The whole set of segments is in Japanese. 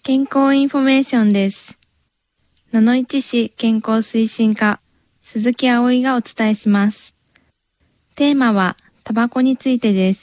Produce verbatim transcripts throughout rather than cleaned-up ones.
健康インフォメーションです。野々市市健康推進課、鈴木葵がお伝えします。テーマは、タバコについてです。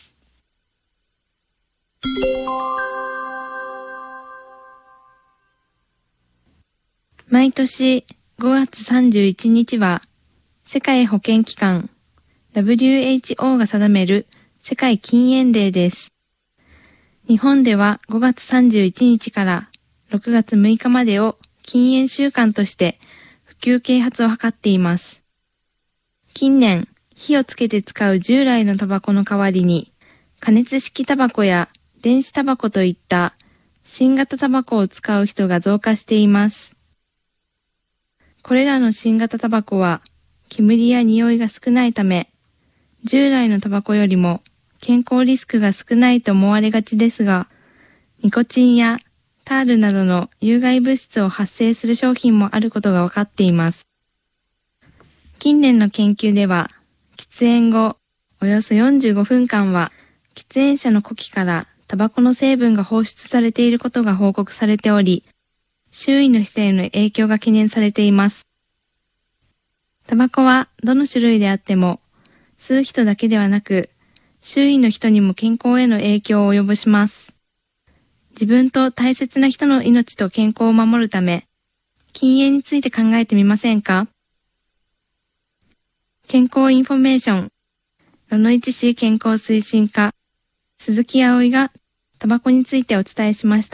毎年ごがつさんじゅういちにちは、世界保健機関 ダブリューエイチオー が定める世界禁煙デーです。日本ではごがつさんじゅういちにちからろくがつむいかまでを禁煙週間として普及啓発を図っています。近年、火をつけて使う従来のタバコの代わりに、加熱式タバコや電子タバコといった新型タバコを使う人が増加しています。これらの新型タバコは煙や匂いが少ないため、従来のタバコよりも健康リスクが少ないと思われがちですが、ニコチンやタールなどの有害物質を発生する商品もあることが分かっています。近年の研究では、喫煙後およそよんじゅうごふんかんは喫煙者の呼気からタバコの成分が放出されていることが報告されており、周囲の人への影響が懸念されています。タバコはどの種類であっても、吸う人だけではなく、周囲の人にも健康への影響を及ぼします。自分と大切な人の命と健康を守るため、禁煙について考えてみませんか？健康インフォメーション、野々市市健康推進課、鈴木葵がタバコについてお伝えしました。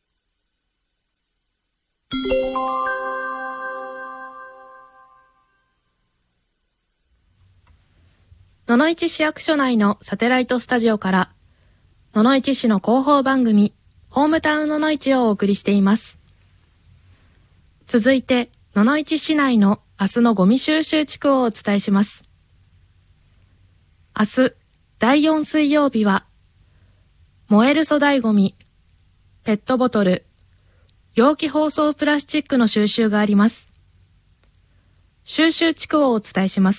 野々市市役所内のサテライトスタジオから野々市市の広報番組ホームタウン野々市をお送りしています。続いて野々市市内の明日のゴミ収集地区をお伝えします。明日だいよん水曜日は燃える粗大ゴミ、ペットボトル、容器包装プラスチックの収集があります。収集地区をお伝えします。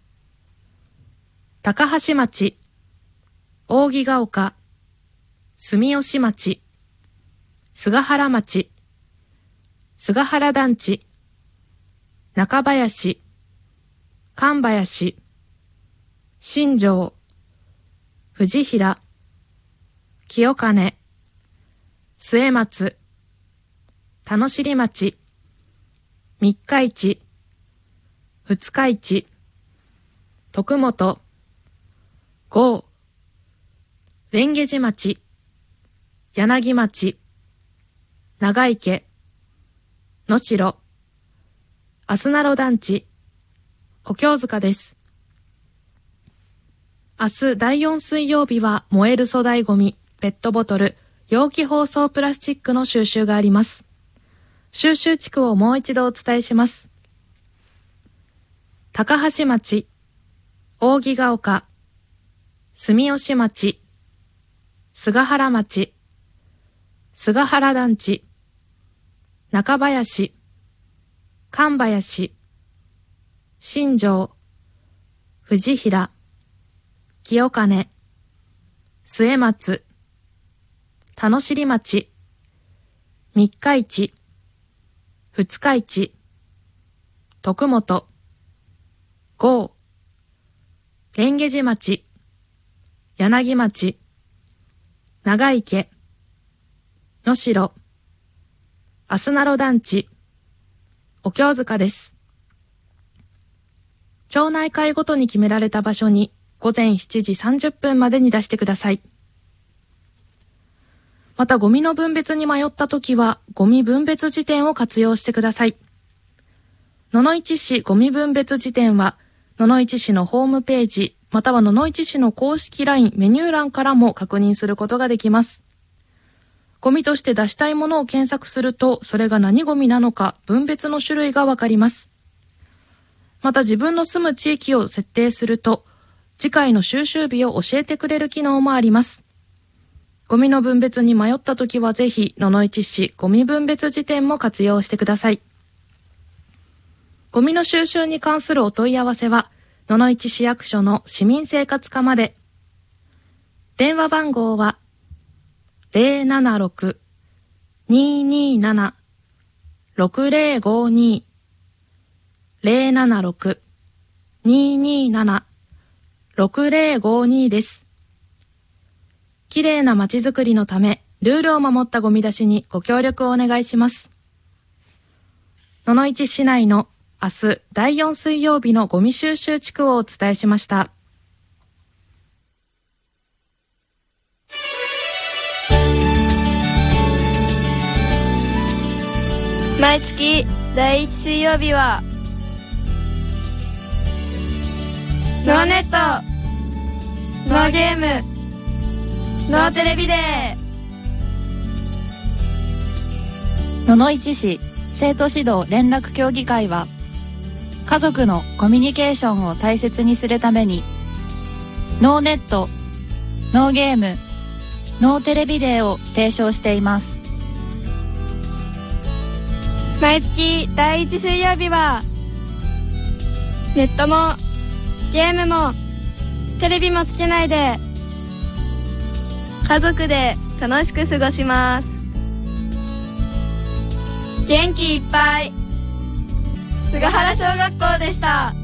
高橋町、扇ヶ丘、住吉町、菅原町、菅原団地、中林、神林、新庄、藤平、清金、末松、田野尻町、三日市、二日市、徳本、郷、蓮華寺町、柳町、長池、能代、あすなろ団地、お経塚です。明日だいよん水曜日は燃える粗大ゴミ、ペットボトル、容器包装プラスチックの収集があります。収集地区をもう一度お伝えします。高橋町、扇ヶ丘、住吉町、菅原町、菅原団地、中林、神林、新庄、藤平、清金、末松、田野尻町、三日市、二日市、徳本、郷、蓮華寺町、柳町、長池、能代、あすなろ団地、お経塚です。町内会ごとに決められた場所にごぜんしちじさんじゅっぷんまでに出してください。またゴミの分別に迷ったときはゴミ分別辞典を活用してください。野々市市ゴミ分別辞典は野々市市のホームページまたは野々市市の公式 ライン メニュー欄からも確認することができます。ゴミとして出したいものを検索するとそれが何ゴミなのか分別の種類がわかります。また自分の住む地域を設定すると次回の収集日を教えてくれる機能もあります。ゴミの分別に迷ったときはぜひ野々市市ゴミ分別辞典も活用してください。ゴミの収集に関するお問い合わせは野々市市役所の市民生活課まで。電話番号は ゼロななろくにーにーなな ろくぜろごに ゼロななろく にーにーなな ろくぜろごに です。きれいな街づくりのため、ルールを守ったゴミ出しにご協力をお願いします。野々市市内の明日だいよん水曜日のゴミ収集地区をお伝えしました。 毎月だいいち水曜日はノーネット、ノーゲーム、ノーテレビデー。 野々市市生徒指導連絡協議会は、家族のコミュニケーションを大切にするために、ノーネット、ノーゲーム、ノーテレビデーを提唱しています。 毎月だいいち水曜日はネットもゲームもテレビもつけないで家族で楽しく過ごします。元気いっぱい菅原小学校でした。